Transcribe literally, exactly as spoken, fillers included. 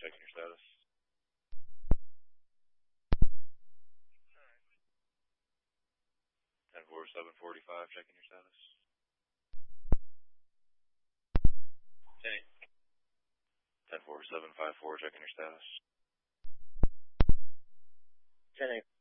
checking your status. ten four seven forty-five, checking your status. Okay. ten four seven five four, checking your status. ten eight.